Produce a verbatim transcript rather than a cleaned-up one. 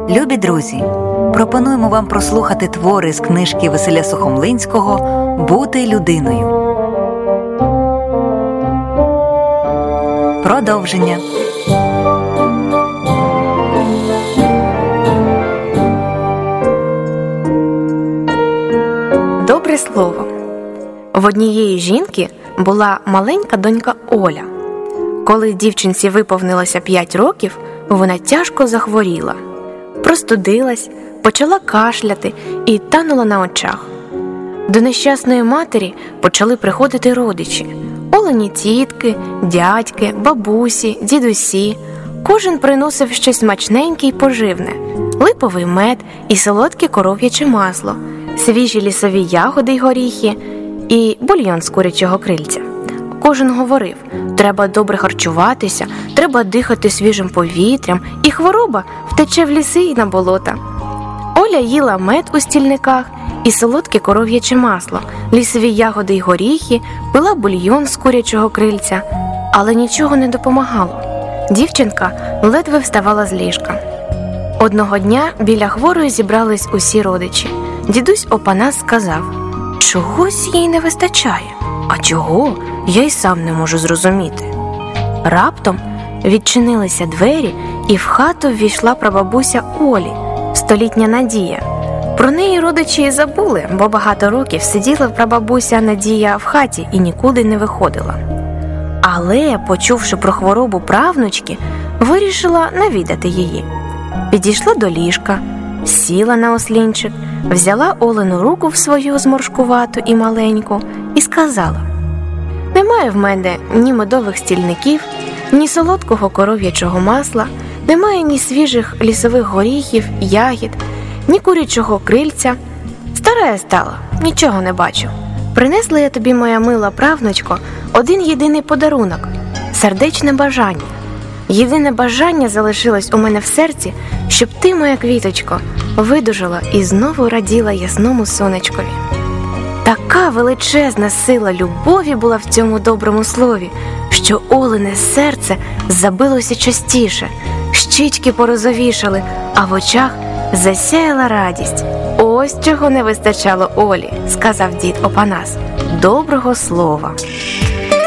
Любі друзі, пропонуємо вам прослухати твори з книжки Василя Сухомлинського «Бути людиною». Продовження. Добре слово. В однієї жінки була маленька донька Оля. Коли дівчинці виповнилося п'ять років, вона тяжко захворіла. Простудилась, почала кашляти і танула на очах. До нещасної матері почали приходити родичі. Олені тітки, дядьки, бабусі, дідусі. Кожен приносив щось смачненьке й поживне. Липовий мед і солодке коров'яче масло, свіжі лісові ягоди й горіхи і бульйон з курячого крильця. Кожен говорив, треба добре харчуватися, треба дихати свіжим повітрям, і хвороба втече в ліси і на болота. Оля їла мед у стільниках і солодке коров'яче масло, лісові ягоди й горіхи, пила бульйон з курячого крильця, але нічого не допомагало. Дівчинка ледве вставала з ліжка. Одного дня біля хворої зібрались усі родичі. Дідусь Опанас сказав, чогось їй не вистачає. А чого? Я й сам не можу зрозуміти. Раптом відчинилися двері, і в хату ввійшла прабабуся Олі, столітня Надія. Про неї родичі й забули, бо багато років сиділа прабабуся Надія в хаті і нікуди не виходила. Але, почувши про хворобу правнучки, вирішила навідати її. Підійшла до ліжка, сіла на ослінчик, взяла Олену руку в свою зморшкувату і маленьку і сказала, немає в мене ні медових стільників, ні солодкого коров'ячого масла, немає ні свіжих лісових горіхів, ягід, ні курячого крильця. Стара я стала, нічого не бачу. Принесла я тобі, моя мила правнучко, один єдиний подарунок – сердечне бажання. Єдине бажання залишилось у мене в серці, щоб ти, моя квіточко, видужала і знову раділа ясному сонечкові. Така величезна сила любові була в цьому доброму слові, що Олене серце забилося частіше, щічки порозовішали, а в очах засяяла радість. Ось чого не вистачало Олі, сказав дід Опанас, доброго слова.